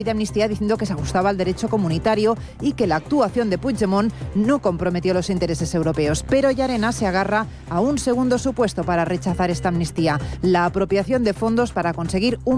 de amnistía diciendo que se ajustaba al derecho comunitario y que la actuación de Puigdemont no comprometió los intereses europeos. Pero Llarena se agarra a un segundo supuesto para rechazar esta amnistía: la apropiación de fondos para conseguir un